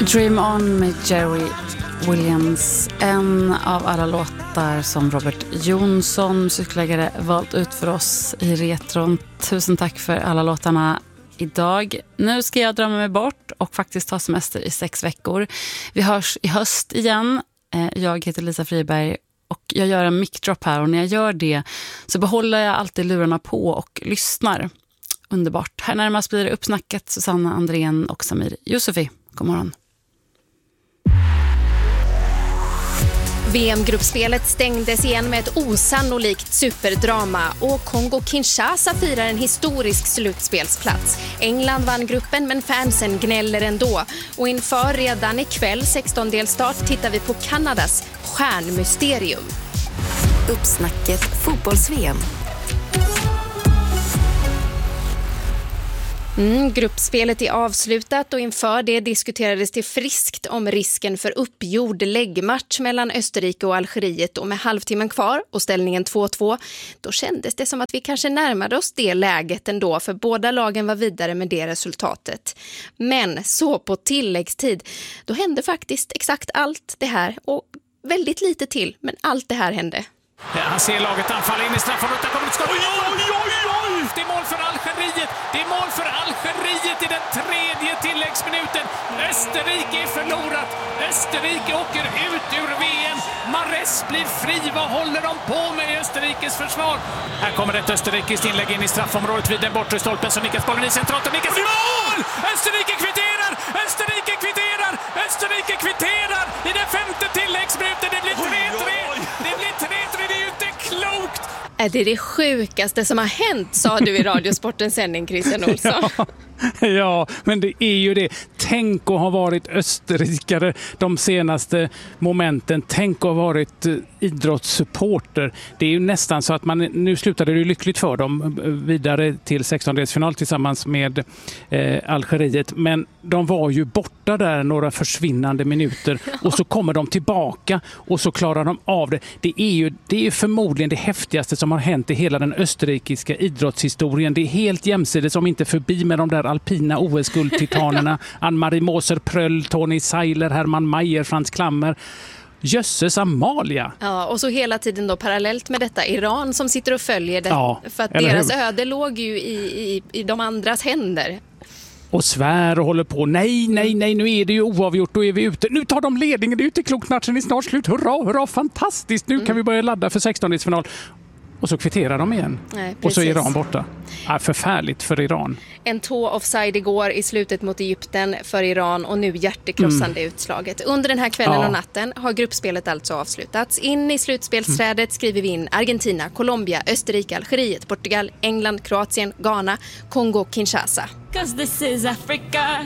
Dream On med Jerry Williams. En av alla låtar som Robert Jonsson, musikläggare, valt ut för oss i Retron. Tusen tack för alla låtarna idag. Nu ska jag drömma mig bort och faktiskt ta semester i 6 veckor. Vi hörs i höst igen. Jag heter Lisa Friberg och jag gör en mic-drop här, och när jag gör det så behåller jag alltid lurarna på och lyssnar. Underbart. Här närmast blir det uppsnacket Susanna Andrén och Samir Yusufi. God morgon. VM-gruppspelet stängdes igen med ett osannolikt superdrama och Kongo-Kinshasa firar en historisk slutspelsplats. England vann gruppen men fansen gnäller ändå. Och inför redan ikväll 16-delstart tittar vi på Kanadas stjärnmysterium. Uppsnacket fotbolls-VM. Gruppspelet är avslutat och inför det diskuterades det friskt om risken för uppgjord läggmatch mellan Österrike och Algeriet, och med halvtimmen kvar och ställningen 2-2 då kändes det som att vi kanske närmade oss det läget ändå, för båda lagen var vidare med det resultatet. Men så på tilläggstid då hände faktiskt exakt allt det här och väldigt lite till, men allt det här hände. Ja, han ser laget anfalla in i straffområdet. Där kommer ett skott. Oj! Det är mål för Algeriet. Det är mål för Algeriet i den 3:e tilläggsminuten. Österrike är förlorat. Österrike åker ut ur VM. Mahrez blir fri. Vad håller de på med i Österrikes försvar? Här kommer ett österrikiskt inlägg in i straffområdet vid den bortre stolpen. Så nickas bollen i centralt och nickas i mål! Österrike kvitterar! Österrike kvitterar! Österrike kvitterar i den 5:e tilläggsminuten. Det blir 3-3. Det blir 3-3. Det är ju inte klokt. Det är det sjukaste som har hänt, sa du i Radiosportens sändning, Christian Olsson. Ja, men det är ju det. Tänk att ha varit österrikare de senaste momenten. Tänk att ha varit idrottssupporter. Det är ju nästan så att nu slutade det ju lyckligt för dem vidare till 16-delsfinal tillsammans med Algeriet. Men de var ju borta där några försvinnande minuter och så kommer de tillbaka och så klarar de av det. Det är förmodligen det häftigaste som har hänt i hela den österrikiska idrottshistorien. Det är helt jämsides, om inte förbi, med de där alpina OS-guldtitanerna Ann-Marie Moser-Pröll, Tony Seiler, Hermann Mayer, Frans Klammer. Jösses Amalia. Ja, och så hela tiden då parallellt med detta Iran som sitter och följer det, för att deras öde låg ju i de andras händer. Och svär och håller på. Nej, nu är det ju oavgjort, då är vi ute. Nu tar de ledningen, det är ute klokt, matchen är snart slut. Hurra, fantastiskt. Nu kan vi börja ladda för 16-delsfinal. Och så kvitterar de igen. Nej, och så är Iran borta. Förfärligt för Iran. En offside igår i slutet mot Egypten för Iran och nu hjärtekrossande utslaget. Under den här kvällen och natten har gruppspelet alltså avslutats. In i slutspelsträdet skriver vi in Argentina, Colombia, Österrike, Algeriet, Portugal, England, Kroatien, Ghana, Kongo, Kinshasa. 'Cause this is Africa.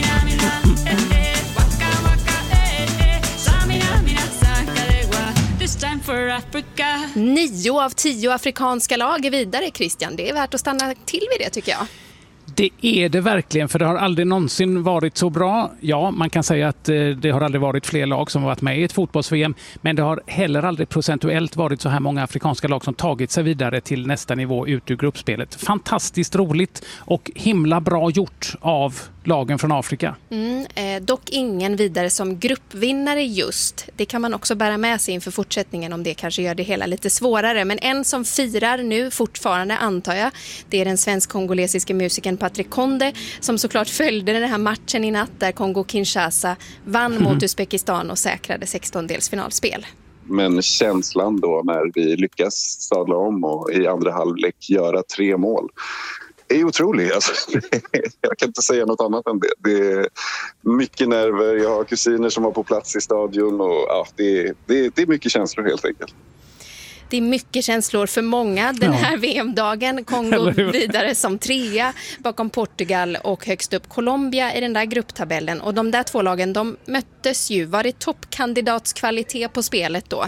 9 av 10 afrikanska lag är vidare, Christian. Det är värt att stanna till vid det, tycker jag. Det är det verkligen, för det har aldrig någonsin varit så bra. Ja, man kan säga att det har aldrig varit fler lag som har varit med i ett fotbolls-VM, men det har heller aldrig procentuellt varit så här många afrikanska lag som tagit sig vidare till nästa nivå ut ur gruppspelet. Fantastiskt roligt och himla bra gjort av lagen från Afrika. Dock ingen vidare som gruppvinnare just. Det kan man också bära med sig inför fortsättningen, om det kanske gör det hela lite svårare. Men en som firar nu fortfarande, antar jag, det är den svensk-kongolesiska musikern Patrick Konde, som såklart följde den här matchen i natt där Kongo-Kinshasa vann mot Uzbekistan och säkrade 16-delsfinalspel. Men känslan då när vi lyckas sadla om och i andra halvlek göra 3 mål är otrolig. Alltså, jag kan inte säga något annat än det. Det är mycket nerver. Jag har kusiner som var på plats i stadion och det är mycket känslor helt enkelt. Det är mycket känslor för många den här VM-dagen. Kongo vidare som 3 bakom Portugal och högst upp Colombia i den där grupptabellen. Och de där 2 lagen, de möttes ju. Var det toppkandidatskvalitet på spelet då?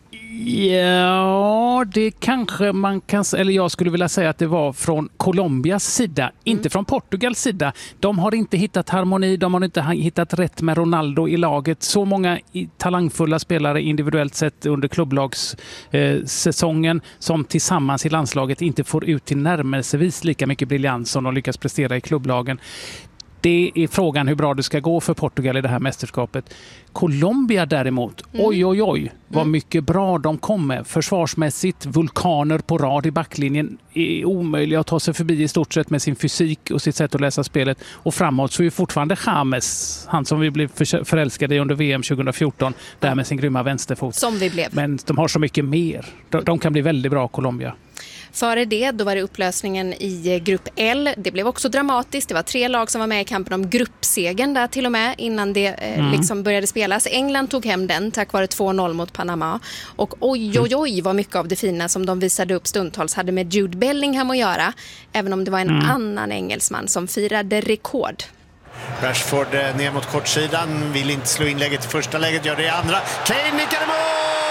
Ja, det kanske man kan, eller jag skulle vilja säga att det var från Colombias sida, inte från Portugals sida. De har inte hittat harmoni, de har inte hittat rätt med Ronaldo i laget. Så många talangfulla spelare individuellt sett under klubblagssäsongen som tillsammans i landslaget inte får ut till närmelsevis lika mycket briljans som de lyckas prestera i klubblagen. Det är frågan hur bra det ska gå för Portugal i det här mästerskapet. Colombia däremot, oj, vad mycket bra de kom med. Försvarsmässigt, vulkaner på rad i backlinjen är omöjliga att ta sig förbi i stort sett med sin fysik och sitt sätt att läsa spelet. Och framåt så är ju fortfarande James, han som vi blev förälskade i under VM 2014, där med sin grymma vänsterfot. Som vi blev. Men de har så mycket mer. De kan bli väldigt bra, Colombia. Före det, då var det upplösningen i grupp L. Det blev också dramatiskt. Det var 3 lag som var med i kampen om gruppsegen där till och med innan det liksom började spelas. England tog hem den tack vare 2-0 mot Panama. Och oj vad mycket av det fina som de visade upp stundtals hade med Jude Bellingham att göra. Även om det var en annan engelsman som firade rekord. Rashford ner mot kortsidan, vill inte slå inlägget i första läget, gör det i andra. Kane nickar mål!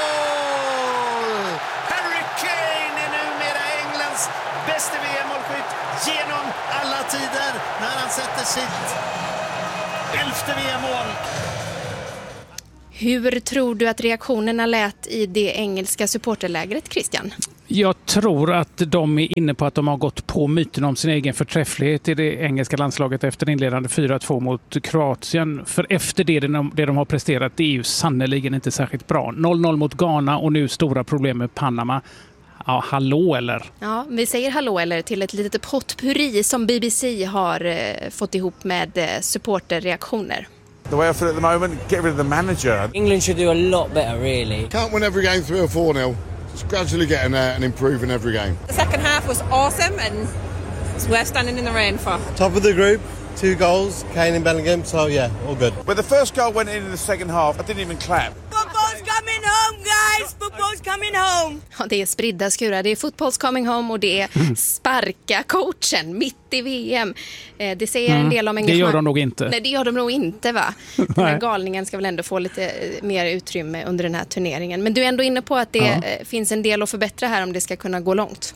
Harry Kane är numera Englands bästa VM-målskytt genom alla tider när han sätter sitt 11:e VM-mål. Hur tror du att reaktionerna lät i det engelska supporterlägret, Christian? Jag tror att de är inne på att de har gått på myten om sin egen förträfflighet i det engelska landslaget efter inledande 4-2 mot Kroatien. För efter det de har presterat, det är ju sannoliken inte särskilt bra. 0-0 mot Ghana och nu stora problem med Panama. Ja, hallå eller? Ja, vi säger hallå eller till ett litet potpurri som BBC har fått ihop med supporterreaktioner. The way I feel at the moment, get rid of the manager. England should do a lot better, really. Can't win every game 3 or 4-0. Just gradually getting there and improving every game. The second half was awesome and it's worth standing in the rain for. Top of the group, 2 goals, Kane and Bellingham, so yeah, all good. When the first goal went in the second half, I didn't even clap. Football's coming home, guys! Football's coming home! Ja, det är spridda skurar, det är football's coming home och det är sparka coachen mitt i VM. Det säger en del om engagemang. Det gör de nog inte. Nej, det gör de nog inte, va? Den här galningen ska väl ändå få lite mer utrymme under den här turneringen. Men du är ändå inne på att det finns en del att förbättra här om det ska kunna gå långt.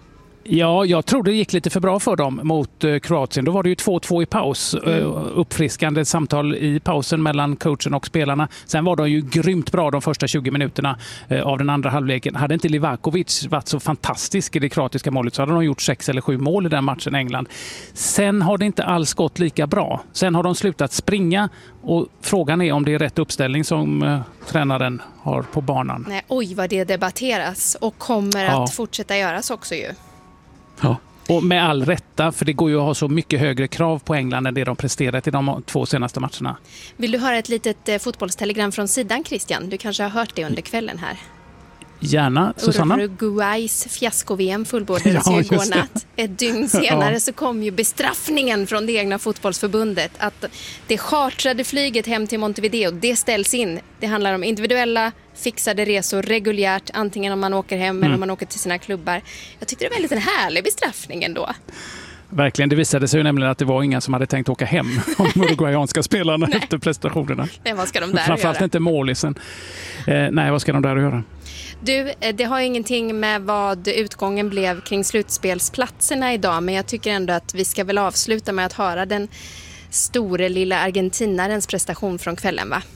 Ja, jag tror det gick lite för bra för dem mot Kroatien. Då var det ju 2-2 i paus. Uppfriskande samtal i pausen mellan coachen och spelarna. Sen var de ju grymt bra de första 20 minuterna av den andra halvleken. Hade inte Livakovic varit så fantastisk i det kroatiska målet så hade de gjort 6 eller 7 mål i den matchen, England. Sen har det inte alls gått lika bra. Sen har de slutat springa och frågan är om det är rätt uppställning som tränaren har på banan. Nej, oj vad det debatteras och kommer att fortsätta göras också ju. Ja. Och med all rätta, för det går ju att ha så mycket högre krav på England än det de presterat i de 2 senaste matcherna. Vill du höra ett litet fotbollstelegram från sidan, Christian? Du kanske har hört det under kvällen här. Gärna, Susanna. Uruguays fiasko-VM fullbordades ju igår natt. Ett dygn senare så kom ju bestraffningen från det egna fotbollsförbundet att det chartrade flyget hem till Montevideo, det ställs in. Det handlar om individuella fixade resor reguljärt, antingen om man åker hem eller om man åker till sina klubbar. Jag tyckte det var en liten härlig bestraffning ändå. Verkligen, det visade sig ju nämligen att det var ingen som hade tänkt åka hem om de uruguayanska spelarna efter prestationerna. Nej, vad ska de där framförallt göra? Inte målisen. Nej, vad ska de där göra? Du, det har ju ingenting med vad utgången blev kring slutspelsplatserna idag, men jag tycker ändå att vi ska väl avsluta med att höra den store lilla argentinarens prestation från kvällen, va?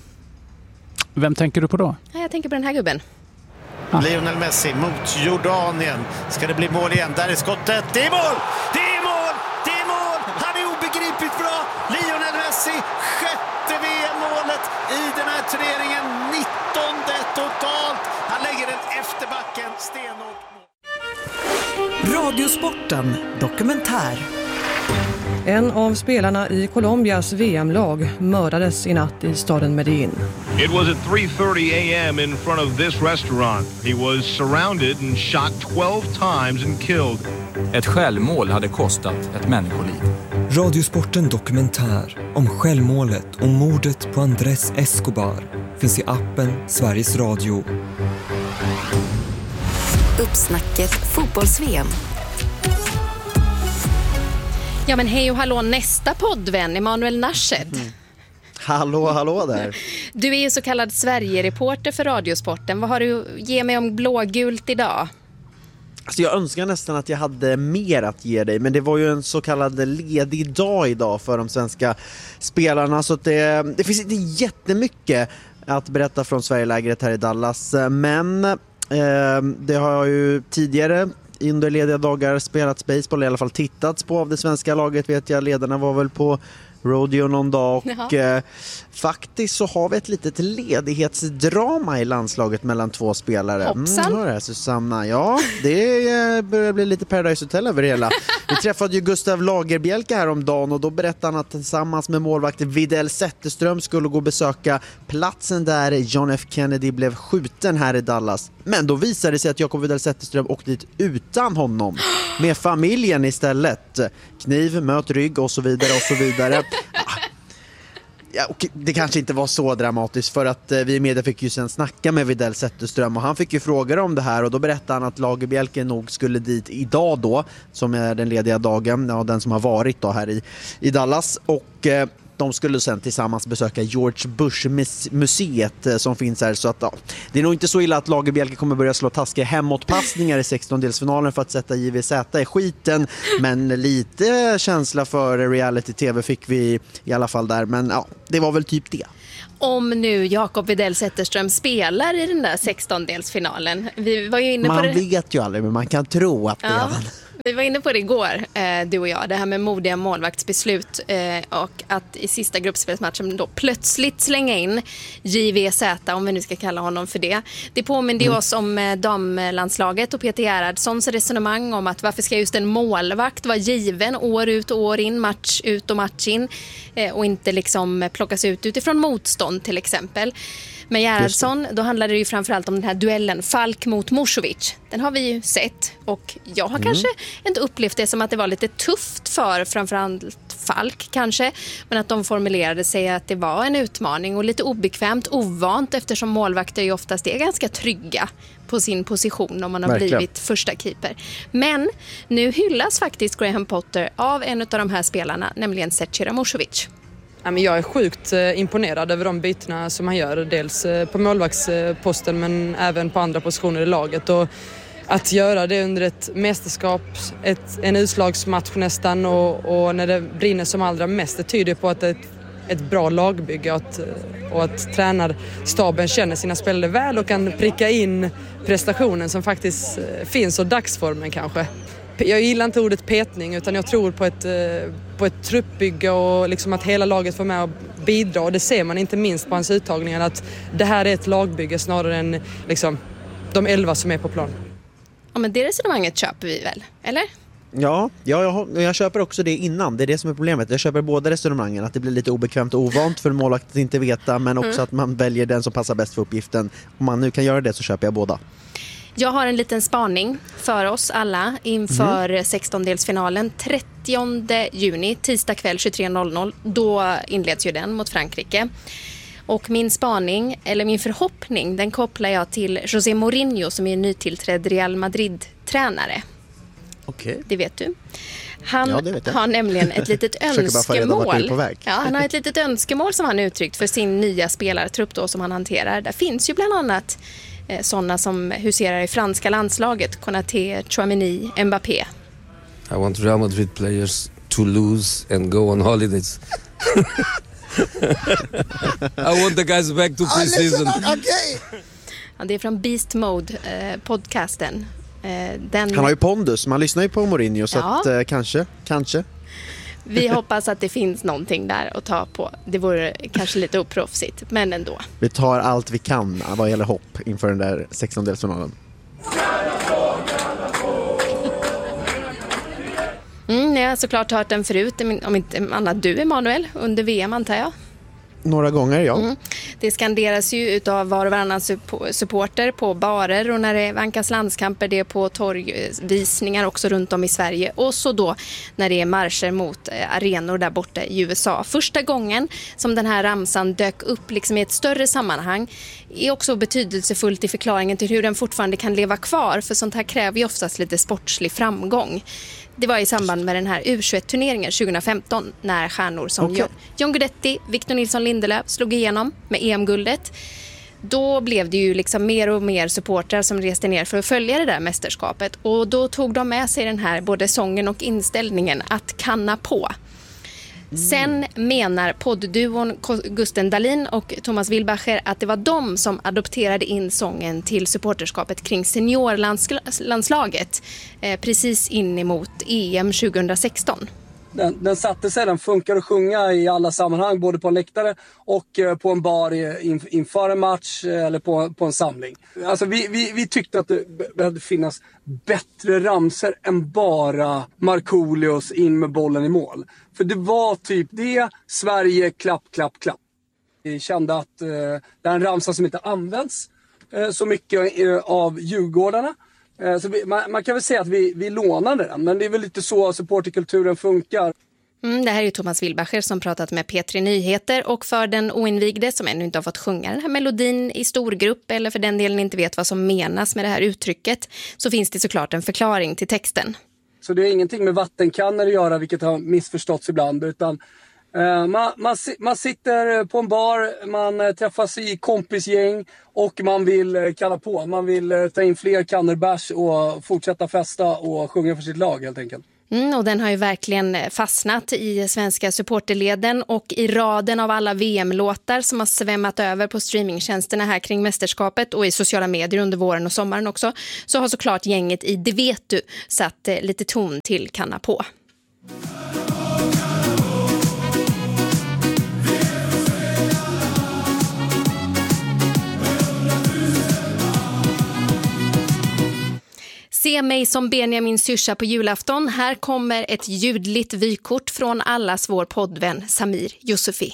Vem tänker du på då? Ja, jag tänker på den här gubben. Lionel Messi mot Jordanien. Ska det bli mål igen? Där är skottet. Det är mål! Det är mål! Det är mål! Han är obegripligt bra. Lionel Messi, 6:e VM-målet i den här turneringen. 19:e totalt. Han lägger den efter backen. Stenhårt. Radiosporten dokumentär. En av spelarna i Colombias VM-lag mördades i natt i staden Medellin. It was at 3:30 a.m. in front of this restaurant. He was surrounded and shot 12 times and killed. Ett självmål hade kostat ett människoliv. Radiosporten dokumentär om självmålet och mordet på Andrés Escobar finns i appen Sveriges Radio. Uppsnacket fotbolls-VM. Ja, men hej och hallå, nästa poddvän, Emanuel Nasched. Hallå där. Du är ju så kallad Sverige-reporter för Radiosporten. Vad har du att ge mig om blågult idag? Alltså jag önskar nästan att jag hade mer att ge dig, men det var ju en så kallad ledig dag idag för de svenska spelarna, så att det finns inte jättemycket att berätta från Sverigelägret här i Dallas, men det har ju tidigare under lediga dagar spelats baseball, i alla fall tittats på av det svenska laget, vet jag. Ledarna var väl på rodeo någon dag och faktiskt så har vi ett litet ledighetsdrama i landslaget mellan två spelare. Hör det, Susanna. Ja, det börjar bli lite Paradise Hotel över det hela. Vi träffade ju Gustav Lagerbielke här om dagen och då berättade han att tillsammans med målvakt Widell Zetterström skulle gå och besöka platsen där John F. Kennedy blev skjuten här i Dallas. Men då visade det sig att Jakob Widell Zetterström åkte dit utan honom, med familjen istället. Kniv, möt rygg och så vidare och så vidare. Ja, och det kanske inte var så dramatiskt för att vi i media fick ju sen snacka med Widell Zetterström och han fick ju frågor om det här och då berättade han att Lagerbielke nog skulle dit idag då, som är den lediga dagen, den som har varit då här i Dallas, och de skulle sen tillsammans besöka George Bush-museet som finns här. Så att, det är nog inte så illa att Lagerbielke kommer börja slå taskiga hemåtpassningar i 16-delsfinalen för att sätta JVZ i skiten. Men lite känsla för reality-tv fick vi i alla fall där. Men det var väl typ det. Om nu Jakob Widell Zetterström spelar i den där 16-delsfinalen. Vi var ju inne på man vet ju aldrig, men man kan tro att det är han. Vi var inne på det igår, du och jag, det här med modiga målvaktsbeslut och att i sista gruppspelsmatchen då plötsligt slänga in JVZ, om vi nu ska kalla honom för det. Det påminner oss om damlandslaget och Peter Gerhardssons resonemang om att varför ska just en målvakt vara given år ut och år in, match ut och match in och inte liksom plockas ut utifrån motstånd till exempel. Med Gerhardsson, då handlade det ju framförallt om den här duellen Falk mot Musovic. Den har vi ju sett och jag har kanske inte upplevt det som att det var lite tufft för framförallt Falk kanske. Men att de formulerade sig att det var en utmaning och lite obekvämt, ovant eftersom målvakter ju oftast är ganska trygga på sin position om man har blivit första keeper. Men nu hyllas faktiskt Graham Potter av en av de här spelarna, nämligen Zecira Musovic. Jag är sjukt imponerad över de bytena som han gör, dels på målvaktsposten men även på andra positioner i laget. Och att göra det under ett mästerskap, en utslagsmatch nästan och när det brinner som allra mest, det tyder på att det är ett bra lagbygge och att tränarstaben känner sina spelare väl och kan pricka in prestationen som faktiskt finns och dagsformen kanske. Jag gillar inte ordet petning utan jag tror på ett truppbygge och liksom att hela laget får med och bidra. Och det ser man inte minst på hans uttagningar att det här är ett lagbygge snarare än liksom, de 11 som är på plan. Ja, men det resonemanget köper vi väl, eller? Ja, jag köper också det innan. Det är det som är problemet. Jag köper båda resonemangen. Att det blir lite obekvämt och ovant för målvakt att inte veta. Men också att man väljer den som passar bäst för uppgiften. Om man nu kan göra det så köper jag båda. Jag har en liten spaning för oss alla inför 16-delsfinalen 30 juni, tisdag kväll 23.00. Då inleds ju den mot Frankrike. Och min spaning, eller min förhoppning, den kopplar jag till José Mourinho som är en nytillträdd Real Madrid-tränare. Okej. Det vet du. Han har nämligen ett litet önskemål. Ja, han har ett litet önskemål som han uttryckt för sin nya spelartrupp då, som han hanterar. Där finns ju bland annat sådana som huserar i franska landslaget, Konaté, Tchouaméni, Mbappé. I want Real Madrid players to lose and go on holidays. I want the guys back to pre-season. Ja, det är från Beast Mode, podcasten. Han har ju pondus, man lyssnar ju på Mourinho så att kanske. Vi hoppas att det finns någonting där att ta på. Det vore kanske lite oproffsigt, men ändå. Vi tar allt vi kan vad gäller hopp inför den där 16-delsfinalen. Jag har såklart hört den förut, om inte annat du, Emanuel, under VM antar jag. Några gånger, ja. Det skanderas ju utav var och varannan supporter på barer och när det vankas landskamper, det är på torgvisningar också runt om i Sverige. Och så då när det är marscher mot arenor där borta i USA. Första gången som den här ramsan dök upp liksom i ett större sammanhang är också betydelsefullt i förklaringen till hur den fortfarande kan leva kvar. För sånt här kräver ju oftast lite sportslig framgång. Det var i samband med den här U21-turneringen 2015 när stjärnor som John Guidetti, Victor Nilsson Lindelöf slog igenom med EM-guldet. Då blev det ju liksom mer och mer supportrar som reste ner för att följa det där mästerskapet. Och då tog de med sig den här både sången och inställningen att kanna på. Sen menar poddduon Gusten Dahlin och Thomas Wilbacher att det var de som adopterade in sången till supporterskapet kring seniorlandslaget precis in emot EM 2016. Den satte sig, den funkar att sjunga i alla sammanhang, både på en läktare och på en bar inför en match eller på en samling. Alltså vi tyckte att det behövde finnas bättre ramser än bara Markoolios in med bollen i mål. För det var typ det, Sverige, klapp, klapp, klapp. Vi kände att det är en ramsa som inte används så mycket av djurgårdarna. Så man kan väl säga att vi lånade den, men det är väl lite så supporterkulturen funkar. Det här är ju Thomas Wilbacher som pratat med P3 Nyheter, och för den oinvigde som ännu inte har fått sjunga den här melodin i storgrupp eller för den delen inte vet vad som menas med det här uttrycket, så finns det såklart en förklaring till texten. Så det är ingenting med vattenkannor att göra, vilket har missförståtts ibland, utan man sitter på en bar, man träffas i kompisgäng och man vill kalla på. Man vill ta in fler kannor bärs och fortsätta festa och sjunga för sitt lag helt enkelt. Och den har ju verkligen fastnat i svenska supporterleden, och i raden av alla VM-låtar som har svämmat över på streamingtjänsterna här kring mästerskapet och i sociala medier under våren och sommaren också, så har såklart gänget i Det vet du satt lite ton till Kanna på. Se mig som Benjamin syrsa på julafton. Här kommer ett ljudligt vykort från allas vår poddvän Samir Yusufi.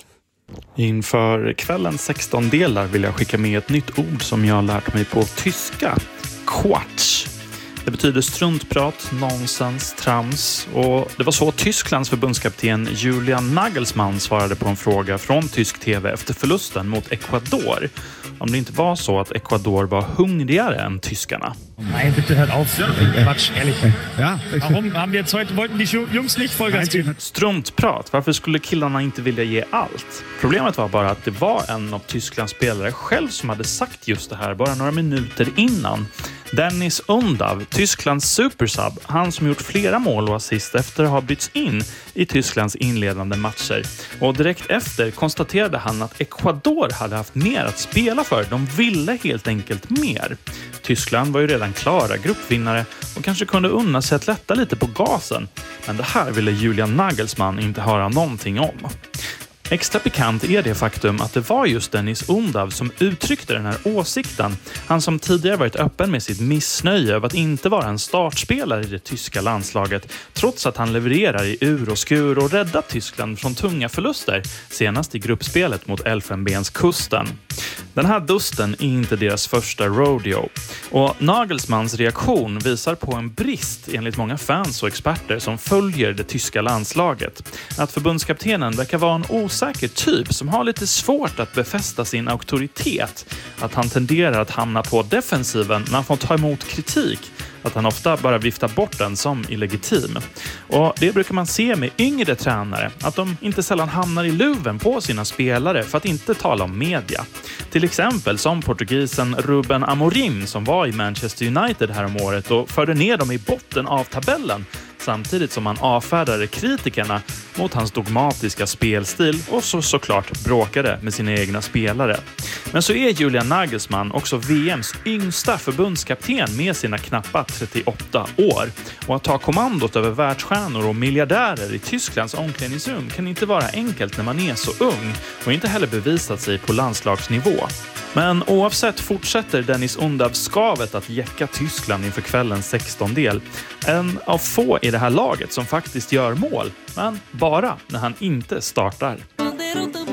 Inför kvällens 16 delar vill jag skicka med ett nytt ord som jag har lärt mig på tyska. Quatsch. Det betyder struntprat, nonsens, trams, och det var så Tysklands förbundskapten Julian Nagelsmann svarade på en fråga från tysk tv efter förlusten mot Ecuador. Om det inte var så att Ecuador var hungrigare än tyskarna. Nej, bitte hört auf. Quatsch, ehrlich. Ja. Warum haben wir jetzt heute, wollten die Jungs nicht Vollgas geben? Struntprat, varför skulle killarna inte vilja ge allt? Problemet var bara att det var en av Tysklands spelare själv som hade sagt just det här bara några minuter innan. Dennis Undav, Tysklands supersub, han som gjort flera mål och assist efter att ha bytts in i Tysklands inledande matcher. Och direkt efter konstaterade han att Ecuador hade haft mer att spela för. De ville helt enkelt mer. Tyskland var ju redan klara gruppvinnare och kanske kunde unna sig att lätta lite på gasen. Men det här ville Julian Nagelsmann inte höra någonting om. Extra pikant är det faktum att det var just Dennis Undav som uttryckte den här åsikten. Han som tidigare varit öppen med sitt missnöje av att inte vara en startspelare i det tyska landslaget, trots att han levererar i ur och skur och räddat Tyskland från tunga förluster, senast i gruppspelet mot Elfenbenskusten. Den här dusten är inte deras första rodeo. Och Nagelsmans reaktion visar på en brist enligt många fans och experter som följer det tyska landslaget. Att förbundskaptenen verkar vara en osäker typ som har lite svårt att befästa sin auktoritet. Att han tenderar att hamna på defensiven när han får ta emot kritik. Att han ofta bara viftar bort den som illegitim. Och det brukar man se med yngre tränare, att de inte sällan hamnar i luven på sina spelare för att inte tala om media. Till exempel som portugisen Ruben Amorim som var i Manchester United här om året och förde ner dem i botten av tabellen, samtidigt som han avfärdade kritikerna mot hans dogmatiska spelstil och såklart bråkade med sina egna spelare. Men så är Julian Nagelsmann också VMs yngsta förbundskapten med sina knappa 38 år. Och att ta kommandot över världsstjärnor och miljardärer i Tysklands omklädningsrum kan inte vara enkelt när man är så ung och inte heller bevisat sig på landslagsnivå. Men oavsett fortsätter Dennis Undav skavet att jäcka Tyskland inför kvällens 16-del. En av få i det här laget som faktiskt gör mål, men bara när han inte startar.